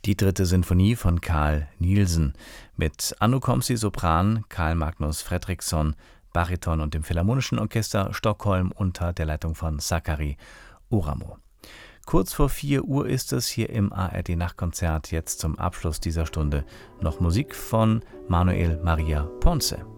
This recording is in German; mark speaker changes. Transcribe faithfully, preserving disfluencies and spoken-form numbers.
Speaker 1: Die dritte Sinfonie von Carl Nielsen mit Anno Komsi Sopran, Carl Magnus Fredriksson Bariton und dem Philharmonischen Orchester Stockholm unter der Leitung von Sakari Oramo. Kurz vor vier Uhr ist es hier im A R D-Nachtkonzert. Jetzt zum Abschluss dieser Stunde noch Musik von Manuel Maria Ponce.